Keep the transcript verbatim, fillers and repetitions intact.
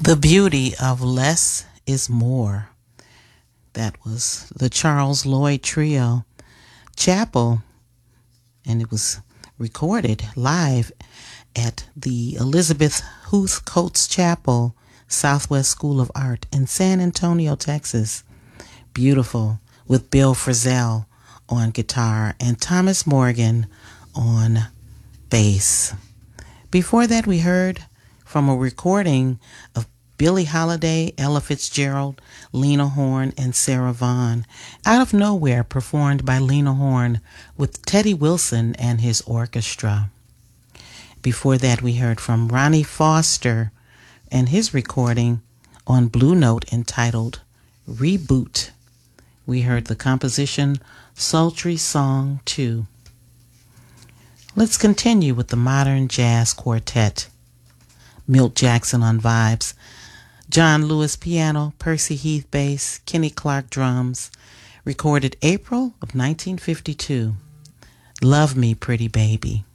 The Beauty of Less is More. That was the Charles Lloyd Trio. Chapel, and it was recorded live at the Elizabeth Huth Coates Chapel, Southwest School of Art in San Antonio, Texas. Beautiful, with Bill Frisell on guitar and Thomas Morgan on bass. Before that, we heard from a recording of Billie Holiday, Ella Fitzgerald, Lena Horne, and Sarah Vaughan, Out of Nowhere, performed by Lena Horne with Teddy Wilson and his orchestra. Before that, we heard from Ronnie Foster and his recording on Blue Note entitled Reboot. We heard the composition Sultry Song two. Let's continue with the Modern Jazz Quartet. Milt Jackson on vibes, John Lewis piano, Percy Heath bass, Kenny Clark drums. Recorded April of nineteen fifty-two. Love Me, Pretty Baby.